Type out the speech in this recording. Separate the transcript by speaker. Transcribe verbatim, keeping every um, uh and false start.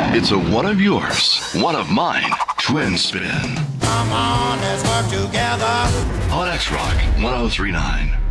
Speaker 1: It's a one of yours, one of mine, Twin Spin.
Speaker 2: Come on, let's work together.
Speaker 1: On X-Rock one oh three point nine.